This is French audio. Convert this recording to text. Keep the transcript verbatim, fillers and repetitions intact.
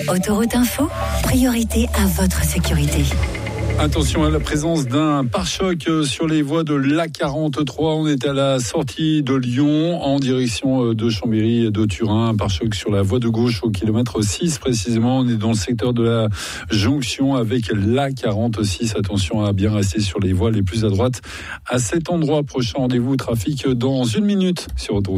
Autoroute Info, priorité à votre sécurité. Attention à la présence d'un pare-choc sur les voies de l'A quarante-trois. On est à la sortie de Lyon en direction de Chambéry et de Turin. Un pare-choc sur la voie de gauche au kilomètre six précisément. On est dans le secteur de la jonction avec l'A quarante-six. Attention à bien rester sur les voies les plus à droite à cet endroit. Prochain rendez-vous trafic dans une minute sur Autoroute.